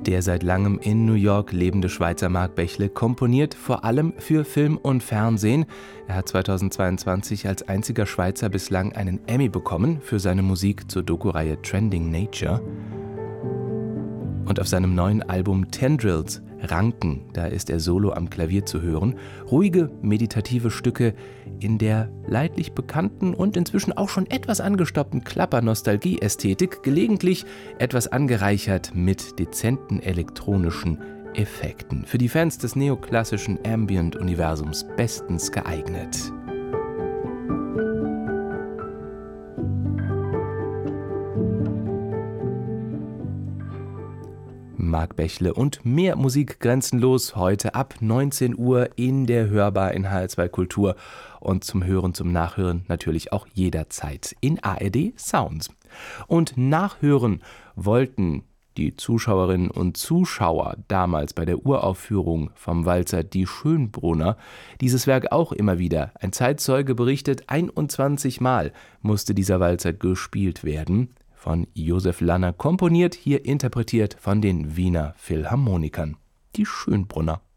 Der seit langem in New York lebende Schweizer Marc Bechle komponiert vor allem für Film und Fernsehen. Er hat 2022 als einziger Schweizer bislang einen Emmy bekommen für seine Musik zur Doku-Reihe Trending Nature. Und auf seinem neuen Album Tendrils, Ranken, da ist er solo am Klavier zu hören. Ruhige, meditative Stücke in der leidlich bekannten und inzwischen auch schon etwas angestaubten Klapper-Nostalgie-Ästhetik, gelegentlich etwas angereichert mit dezenten elektronischen Effekten. Für die Fans des neoklassischen Ambient-Universums bestens geeignet. Marc Bechle und mehr Musik grenzenlos heute ab 19 Uhr in der Hörbar in HR2 Kultur und zum Hören, zum Nachhören natürlich auch jederzeit in ARD Sounds. Und nachhören wollten die Zuschauerinnen und Zuschauer damals bei der Uraufführung vom Walzer Die Schönbrunner dieses Werk auch immer wieder. Ein Zeitzeuge berichtet, 21 Mal musste dieser Walzer gespielt werden. Von Josef Lanner komponiert, hier interpretiert von den Wiener Philharmonikern. Die Schönbrunner.